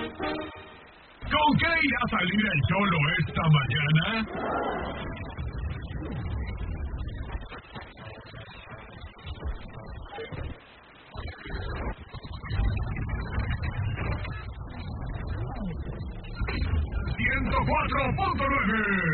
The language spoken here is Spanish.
¿Con qué irá a salir el Cholo esta mañana? ¡104.9!